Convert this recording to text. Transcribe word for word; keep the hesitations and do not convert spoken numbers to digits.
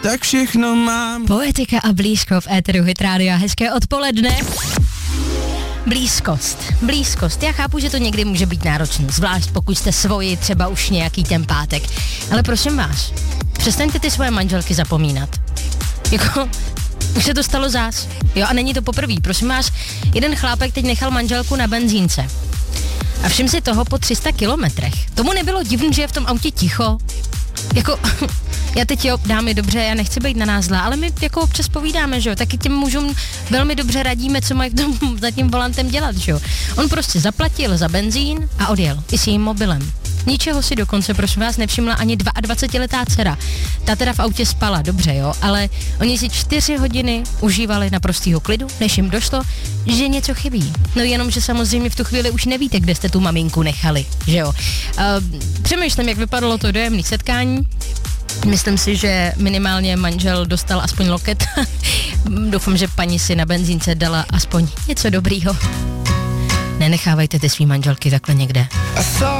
tak všechno mám. Poetika a blízko v éteru Hit Rádia. Hezké odpoledne. Blízkost, blízkost. Já chápu, že to někdy může být náročný, zvlášť pokud jste svoji třeba už nějaký ten pátek. Ale prosím vás, přestaňte ty svoje manželky zapomínat. Jako, už se to stalo zás. Jo, a není to poprvý. Prosím vás, jeden chlápek teď nechal manželku na benzínce. A všim si toho po tři sta kilometrech. Tomu nebylo divný, že je v tom autě ticho. Jako, já teď jo, dámy, dobře, já nechci být na nás zlá, ale my jako občas povídáme, že jo, taky těm mužům velmi dobře radíme, co mají v tom za tím volantem dělat, že jo. On prostě zaplatil za benzín a odjel, i s jím mobilem. Ničeho si dokonce, prosím vás, nevšimla ani dvacetiletá dcera. Ta teda v autě spala, dobře, jo, ale oni si čtyři hodiny užívali naprostýho klidu, než jim došlo, že něco chybí. No jenom, že samozřejmě v tu chvíli už nevíte, kde jste tu maminku nechali, že jo. Uh, přemýšlím, jak vypadalo to dojemné setkání. Myslím si, že minimálně manžel dostal aspoň loket. Doufám, že paní si na benzínce dala aspoň něco dobrýho. Nenechávejte ty svý manželky takhle někde.